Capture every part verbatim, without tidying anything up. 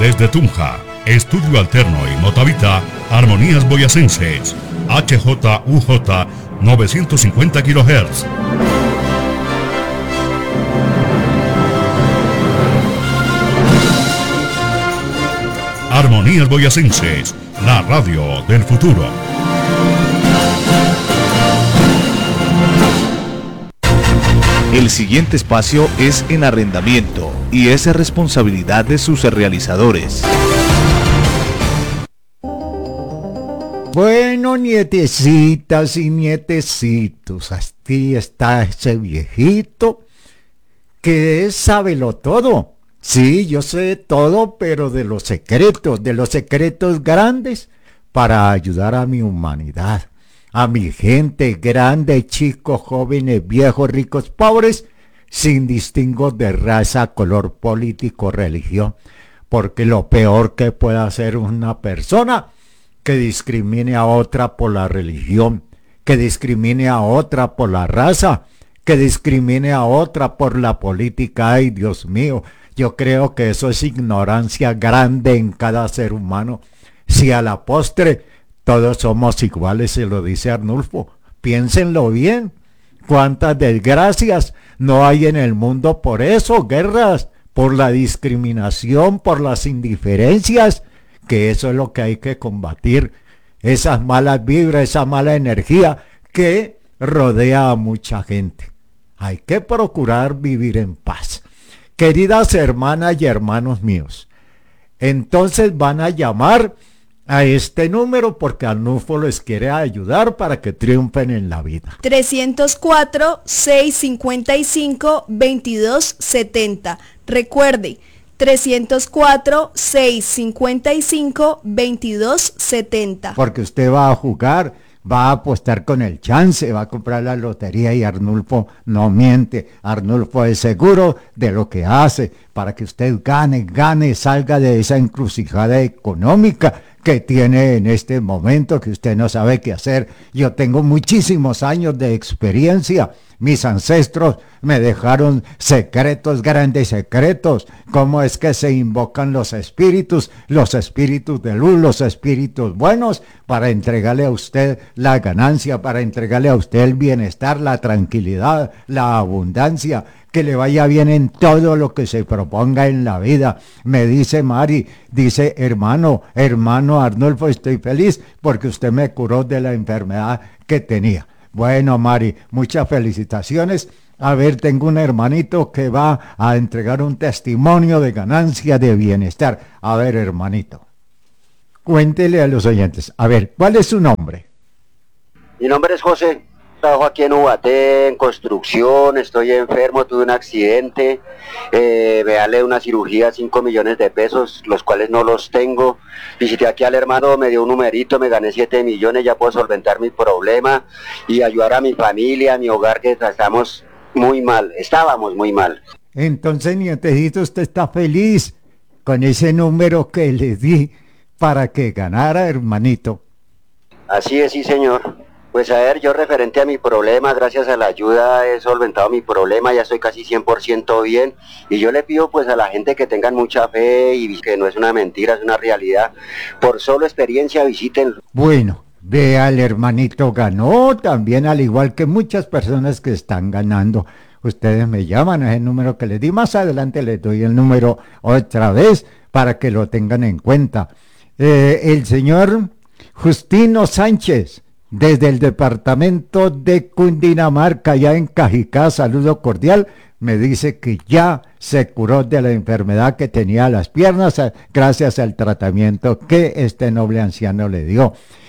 Desde Tunja, Estudio Alterno y Motavita, Armonías Boyacenses, H J U J novecientos cincuenta kilohertz. Armonías Boyacenses, la radio del futuro. El siguiente espacio es en arrendamiento y es responsabilidad de sus realizadores. Bueno, nietecitas y nietecitos, aquí está ese viejito que sábelo todo. Sí, yo sé todo, pero de los secretos, de los secretos grandes para ayudar a mi humanidad, a mi gente grande, chicos, jóvenes, viejos, ricos, pobres, sin distingo de raza, color político, religión, porque lo peor que puede hacer una persona que discrimine a otra por la religión, que discrimine a otra por la raza, que discrimine a otra por la política. Ay, Dios mío, yo creo que eso es ignorancia grande en cada ser humano. Si a la postre todos somos iguales, se lo dice Arnulfo, piénsenlo bien. ¿Cuántas desgracias no hay en el mundo por eso? Guerras, por la discriminación, por las indiferencias, que eso es lo que hay que combatir. Esas malas vibras, esa mala energía que rodea a mucha gente. Hay que procurar vivir en paz. Queridas hermanas y hermanos míos, entonces van a llamar a este número porque Arnulfo les quiere ayudar para que triunfen en la vida. trescientos cuatro, seiscientos cincuenta y cinco, veintidós setenta. Recuerde, trescientos cuatro, seiscientos cincuenta y cinco, veintidós setenta. Porque usted va a jugar, va a apostar con el chance, va a comprar la lotería y Arnulfo no miente. Arnulfo es seguro de lo que hace para que usted gane, gane, salga de esa encrucijada económica que tiene en este momento, que usted no sabe qué hacer. Yo tengo muchísimos años de experiencia. Mis ancestros me dejaron secretos, grandes secretos. Cómo es que se invocan los espíritus, los espíritus de luz, los espíritus buenos, para entregarle a usted la ganancia, para entregarle a usted el bienestar, la tranquilidad, la abundancia, que le vaya bien en todo lo que se proponga en la vida. Me dice Mari, dice, hermano, hermano Arnulfo, estoy feliz porque usted me curó de la enfermedad que tenía. Bueno, Mari, muchas felicitaciones. A ver, tengo un hermanito que va a entregar un testimonio de ganancia, de bienestar. A ver, hermanito, cuéntele a los oyentes. A ver, ¿cuál es su nombre? Mi nombre es José. Trabajo aquí en Ubaté, en construcción, estoy enfermo, tuve un accidente, eh, me dale una cirugía, cinco millones de pesos, los cuales no los tengo. Visité aquí al hermano, me dio un numerito, me gané siete millones, ya puedo solventar mi problema y ayudar a mi familia, a mi hogar, que estamos muy mal, estábamos muy mal. Entonces, nietecito, usted está feliz con ese número que le di para que ganara, hermanito. Así es, sí, señor. Pues a ver, yo referente a mi problema, gracias a la ayuda he solventado mi problema, ya estoy casi cien por ciento bien, y yo le pido pues a la gente que tengan mucha fe y que no es una mentira, es una realidad. Por solo experiencia visiten. Bueno, vea, el hermanito ganó también, al igual que muchas personas que están ganando. Ustedes me llaman a ese número que les di, más adelante les doy el número otra vez para que lo tengan en cuenta. Eh, el señor Justino Sánchez, desde el departamento de Cundinamarca, ya en Cajicá, saludo cordial, me dice que ya se curó de la enfermedad que tenía las piernas gracias al tratamiento que este noble anciano le dio.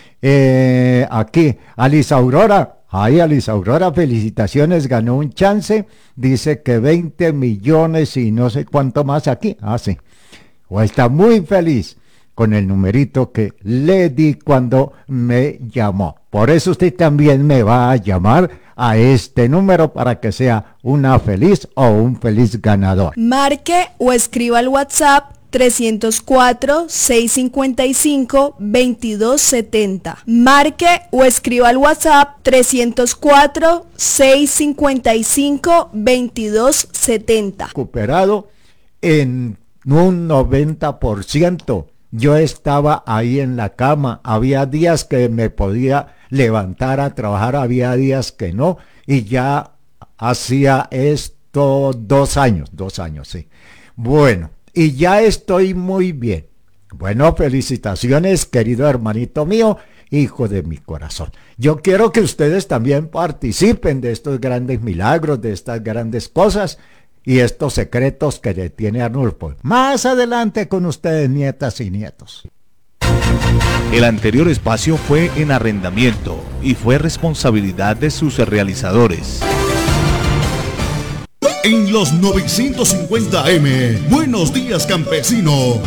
Eh, aquí, Alice Aurora, ay, Alice Aurora, felicitaciones, ganó un chance, dice que veinte millones y no sé cuánto más aquí, ah, sí, o está muy feliz con el numerito que le di cuando me llamó. Por eso usted también me va a llamar a este número para que sea una feliz o un feliz ganador. Marque o escriba al WhatsApp trescientos cuatro, seiscientos cincuenta y cinco, veintidós setenta. Marque o escriba al WhatsApp trescientos cuatro, seiscientos cincuenta y cinco, veintidós setenta. Recuperado en un noventa por ciento. Yo estaba ahí en la cama, había días que me podía levantar a trabajar, había días que no, y ya hacía esto dos años, dos años, sí. Bueno, y ya estoy muy bien. Bueno, felicitaciones, querido hermanito mío, hijo de mi corazón. Yo quiero que ustedes también participen de estos grandes milagros, de estas grandes cosas y estos secretos que le tiene Arnulfo. Más adelante con ustedes, nietas y nietos. El anterior espacio fue en arrendamiento y fue responsabilidad de sus realizadores. En los novecientos cincuenta eme, Buenos Días Campesino.